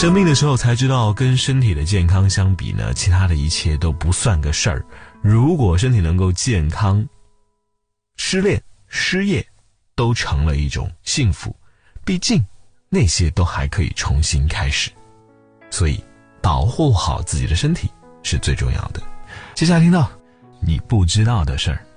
生病的时候才知道，跟身体的健康相比呢，其他的一切都不算个事儿。如果身体能够健康，失恋、失业都成了一种幸福，毕竟那些都还可以重新开始。所以保护好自己的身体是最重要的。接下来听到你不知道的事儿。